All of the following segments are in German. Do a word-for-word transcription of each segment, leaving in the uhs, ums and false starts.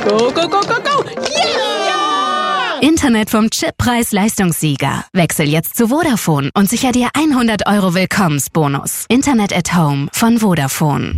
Go, go, go, go, go! Yeah! Internet vom Chippreis-Leistungssieger. Wechsel jetzt zu Vodafone und sicher dir hundert Euro Willkommensbonus. Internet at Home von Vodafone.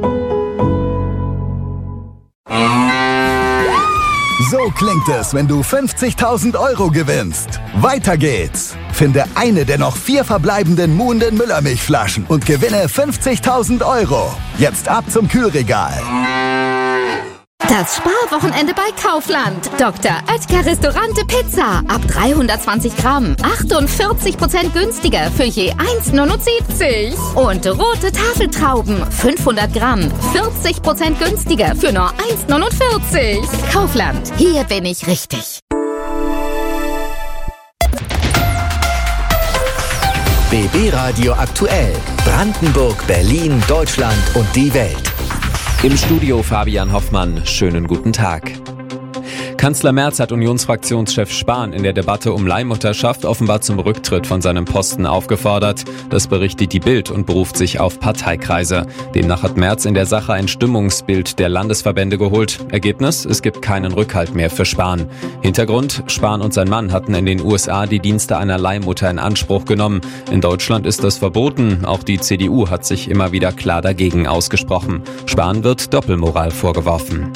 So klingt es, wenn du fünfzigtausend Euro gewinnst. Weiter geht's. Finde eine der noch vier verbleibenden Muhnden Müllermilchflaschen und gewinne fünfzigtausend Euro. Jetzt ab zum Kühlregal. Das Sparwochenende bei Kaufland. Doktor Oetker Restaurante Pizza. Ab dreihundertzwanzig Gramm. achtundvierzig Prozent günstiger für je eins Komma neunundsiebzig. Und rote Tafeltrauben. fünfhundert Gramm. vierzig Prozent günstiger für nur eins Komma neunundvierzig. Kaufland. Hier bin ich richtig. B B Radio aktuell. Brandenburg, Berlin, Deutschland und die Welt. Im Studio Fabian Hoffmann. Schönen guten Tag. Kanzler Merz hat Unionsfraktionschef Spahn in der Debatte um Leihmutterschaft offenbar zum Rücktritt von seinem Posten aufgefordert. Das berichtet die Bild und beruft sich auf Parteikreise. Demnach hat Merz in der Sache ein Stimmungsbild der Landesverbände geholt. Ergebnis: Es gibt keinen Rückhalt mehr für Spahn. Hintergrund: Spahn und sein Mann hatten in den U S A die Dienste einer Leihmutter in Anspruch genommen. In Deutschland ist das verboten. Auch die C D U hat sich immer wieder klar dagegen ausgesprochen. Spahn wird Doppelmoral vorgeworfen.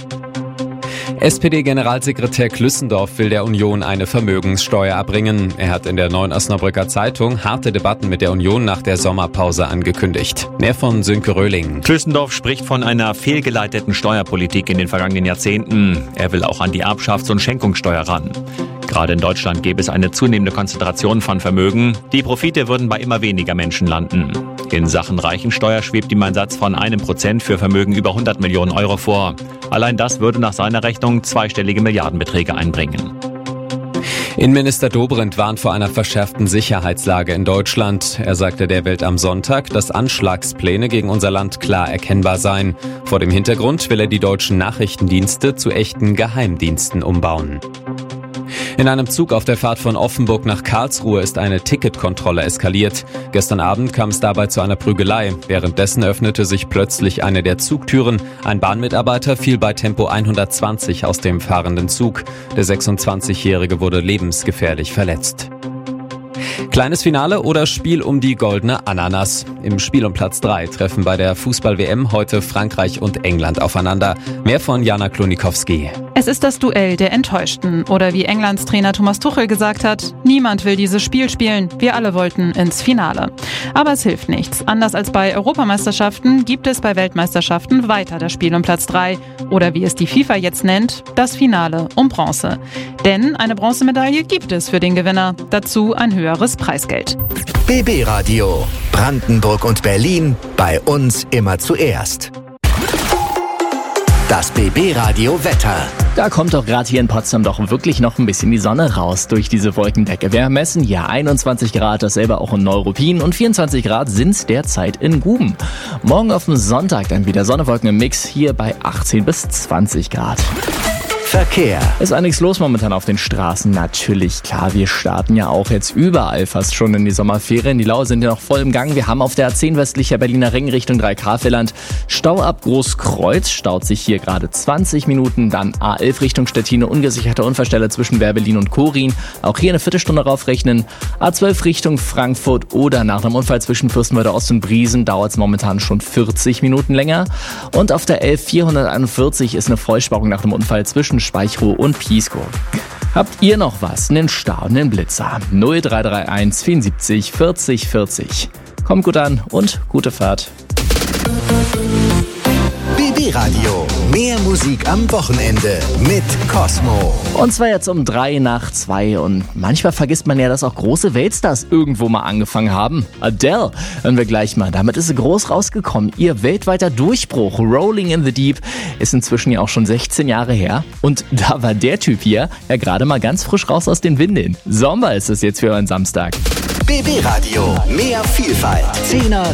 S P D-Generalsekretär Klüssendorf will der Union eine Vermögenssteuer erbringen. Er hat in der Neuen Osnabrücker Zeitung harte Debatten mit der Union nach der Sommerpause angekündigt. Mehr von Sönke Röhling. Klüssendorf spricht von einer fehlgeleiteten Steuerpolitik in den vergangenen Jahrzehnten. Er will auch an die Erbschafts- und Schenkungssteuer ran. Gerade in Deutschland gäbe es eine zunehmende Konzentration von Vermögen. Die Profite würden bei immer weniger Menschen landen. In Sachen Reichensteuer schwebt ihm ein Satz von einem Prozent für Vermögen über hundert Millionen Euro vor. Allein das würde nach seiner Rechnung zweistellige Milliardenbeträge einbringen. Innenminister Dobrindt warnt vor einer verschärften Sicherheitslage in Deutschland. Er sagte der Welt am Sonntag, dass Anschlagspläne gegen unser Land klar erkennbar seien. Vor dem Hintergrund will er die deutschen Nachrichtendienste zu echten Geheimdiensten umbauen. In einem Zug auf der Fahrt von Offenburg nach Karlsruhe ist eine Ticketkontrolle eskaliert. Gestern Abend kam es dabei zu einer Prügelei. Währenddessen öffnete sich plötzlich eine der Zugtüren. Ein Bahnmitarbeiter fiel bei Tempo hundertzwanzig aus dem fahrenden Zug. Der sechsundzwanzigjährige wurde lebensgefährlich verletzt. Kleines Finale oder Spiel um die goldene Ananas. Im Spiel um Platz drei treffen bei der Fußball-W M heute Frankreich und England aufeinander. Mehr von Jana Klonikowski. Es ist das Duell der Enttäuschten. Oder wie Englands Trainer Thomas Tuchel gesagt hat, niemand will dieses Spiel spielen. Wir alle wollten ins Finale. Aber es hilft nichts. Anders als bei Europameisterschaften gibt es bei Weltmeisterschaften weiter das Spiel um Platz drei. Oder wie es die FIFA jetzt nennt, das Finale um Bronze. Denn eine Bronzemedaille gibt es für den Gewinner. Dazu ein höheres Preisgeld. B B Radio. Brandenburg und Berlin. Bei uns immer zuerst. Das B B Radio Wetter. Da kommt doch gerade hier in Potsdam doch wirklich noch ein bisschen die Sonne raus durch diese Wolkendecke. Wir messen hier einundzwanzig Grad, dasselbe auch in Neuruppin, und vierundzwanzig Grad sind's derzeit in Guben. Morgen auf dem Sonntag dann wieder Sonne-Wolken im Mix, hier bei achtzehn bis zwanzig Grad. Verkehr. Ist auch nichts los momentan auf den Straßen. Natürlich, klar, wir starten ja auch jetzt überall fast schon in die Sommerferien. Die Laue sind ja noch voll im Gang. Wir haben auf der A zehn westlicher Berliner Ring Richtung Dreikarfeland Stau ab Großkreuz. Staut sich hier gerade zwanzig Minuten. Dann A elf Richtung Stettine, ungesicherte Unfallstelle zwischen Werbelin und Korin. Auch hier eine Viertelstunde raufrechnen. A zwölf Richtung Frankfurt oder nach einem Unfall zwischen Fürstenwalde Ost und Briesen dauert es momentan schon vierzig Minuten länger. Und auf der elf vierhunderteinundvierzig ist eine Vollsperrung nach einem Unfall zwischen Speichow und Pieskow. Habt ihr noch was? Einen Stau, einen Blitzer? null drei drei eins vierundsiebzig vierzig vierzig. Kommt gut an und gute Fahrt. B B Radio. Mehr Musik am Wochenende mit Cosmo. Und zwar jetzt um drei nach zwei. Und manchmal vergisst man ja, dass auch große Weltstars irgendwo mal angefangen haben. Adele, hören wir gleich mal. Damit ist sie groß rausgekommen. Ihr weltweiter Durchbruch, Rolling in the Deep, ist inzwischen ja auch schon sechzehn Jahre her. Und da war der Typ hier ja gerade mal ganz frisch raus aus den Windeln. Sommer ist es jetzt für euren Samstag. B B Radio. Mehr Vielfalt. Zehner